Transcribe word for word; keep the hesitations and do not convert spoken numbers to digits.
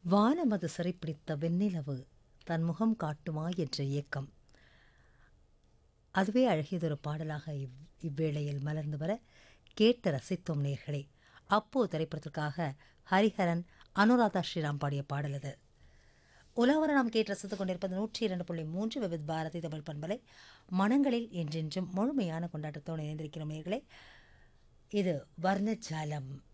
வானமது சிறைப்பிடித்த வெண்ணிலவு தன் முகம் காட்டுமா என்ற ஏக்கம். அதுவே அழகியதொரு பாடலாக இவ் இவ்வேளையில் மலர்ந்து வர கேட்டு ரசித்தோம் நேர்களே. அப்போ திரைப்படத்திற்காக ஹரிஹரன் அனுராதா ஸ்ரீராம் பாடிய பாடல் அது. உலாவர நாம் கேட்டு ரசித்துக் கொண்டிருப்பது நூற்றி இரண்டு புள்ளி மூன்று விவித் பாரதி தமிழ் பண்பலை. மனங்களில் என்றென்றும் முழுமையான கொண்டாட்டத்தோடு இணைந்திருக்கிறோம் நேர்களே. இது வர்ணஜாலம்.